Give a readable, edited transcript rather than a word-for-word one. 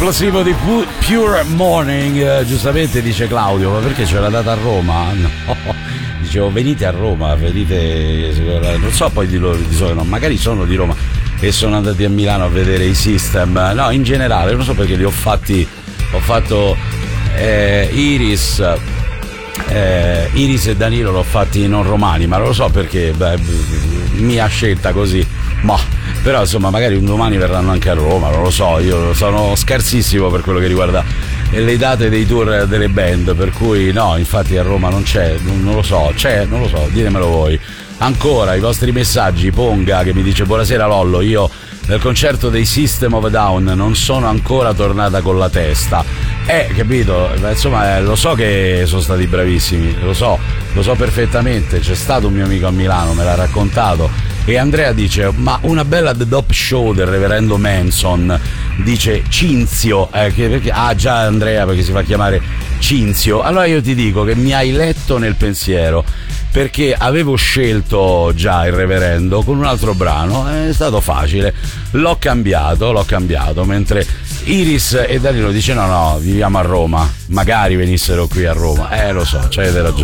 esplosivo di Pure Morning, giustamente dice Claudio, ma perché c'è la data a Roma? No, dicevo venite a Roma, venite, non so poi di loro, no, magari sono di Roma e sono andati a Milano a vedere i System, no, in generale, non so perché li ho fatto Iris e Danilo l'ho fatti non romani, ma non lo so perché, mia scelta così, ma però insomma magari un domani verranno anche a Roma, non lo so, io sono scarsissimo per quello che riguarda le date dei tour delle band, per cui no, infatti a Roma non c'è, non lo so, ditemelo voi. Ancora i vostri messaggi, Ponga che mi dice buonasera Lollo, io nel concerto dei System of a Down non sono ancora tornata con la testa, capito, insomma lo so che sono stati bravissimi, lo so perfettamente, c'è stato un mio amico a Milano, me l'ha raccontato. E Andrea dice ma una bella The Dope Show del reverendo Manson, dice Cinzio, già Andrea perché si fa chiamare Cinzio. Allora io ti dico che mi hai letto nel pensiero, perché avevo scelto già il reverendo con un altro brano, è stato facile, l'ho cambiato, mentre Iris e Danilo dice no, viviamo a Roma, magari venissero qui a Roma, lo so, c'avete ragione.